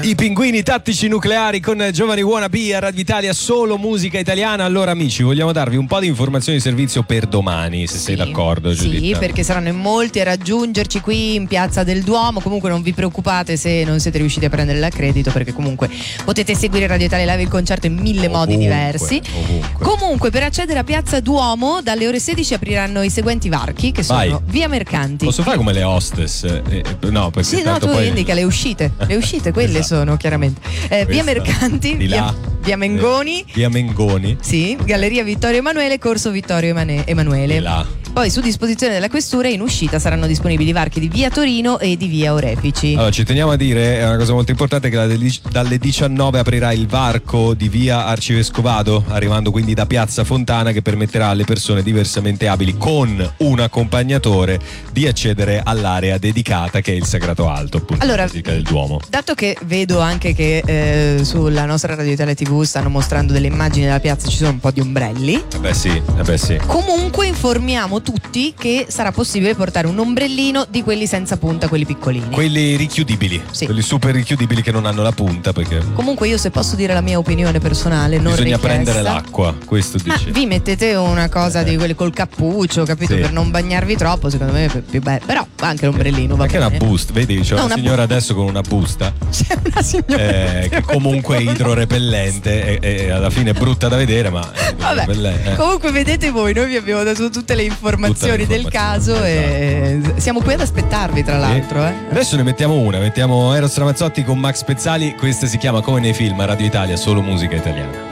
I pinguini tattici nucleari con Giovani Wannabe a Radio Italia, solo musica italiana. Allora amici, vogliamo darvi un po' di informazioni di servizio per domani, se sei d'accordo, Giuditta. Sì, perché saranno in molti a raggiungerci qui in Piazza del Duomo. Comunque non vi preoccupate se non siete riusciti a prendere l'accredito, perché comunque potete seguire Radio Italia Live il concerto in mille modi diversi. Ovunque. Comunque per accedere a Piazza Duomo dalle ore 16 apriranno i seguenti varchi, che sono Via Mercanti. Posso fare come le hostess? No, perché sì, no, tu poi... indica le uscite quelle esatto. sono chiaramente Via Mercanti, via Mengoni, via Mengoni, sì, Galleria Vittorio Emanuele, Corso Vittorio Emanuele. Poi su disposizione della questura in uscita saranno disponibili i varchi di via Torino e di via Orefici. Allora ci teniamo a dire, è una cosa molto importante, che dalle 19 aprirà il varco di via Arcivescovado, arrivando quindi da Piazza Fontana, che permetterà alle persone diversamente abili con un accompagnatore di accedere all'area dedicata, che è il Sagrato Alto, appunto, allora, la Basilica del Duomo. Dato che vedo anche che sulla nostra Radio Italia TV stanno mostrando delle immagini della piazza, ci sono un po' di ombrelli. Beh sì. Comunque informiamo tutti che sarà possibile portare un ombrellino di quelli senza punta, quelli piccolini. Quelli richiudibili, sì. Quelli super richiudibili che non hanno la punta, perché... Comunque io, se posso dire la mia opinione personale, non bisogna richiesta, prendere l'acqua, questo dice. Ma vi mettete una cosa di quelli col cappuccio, capito? Sì. Per non bagnarvi troppo, secondo me è più bello. Però anche l'ombrellino va bene. Anche una busta, vedi, c'è una signora adesso con una busta. C'è una signora che comunque è idrorepellente e alla fine è brutta da vedere, ma vabbè, comunque vedete voi, noi vi abbiamo dato tutte le informazioni del caso, esatto. E siamo qui ad aspettarvi, tra l'altro. Adesso ne mettiamo Eros Ramazzotti con Max Pezzali. Questa si chiama Come nei film, a Radio Italia, solo musica italiana.